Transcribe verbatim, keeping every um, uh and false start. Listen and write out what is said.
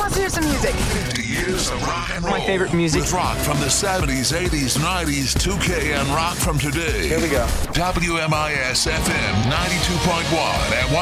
Let's hear some music. fifty years of rock and roll. My favorite music. With rock from the seventies, eighties, nineties, two K, and rock from today. Here we go. W M I S F M ninety-two point one at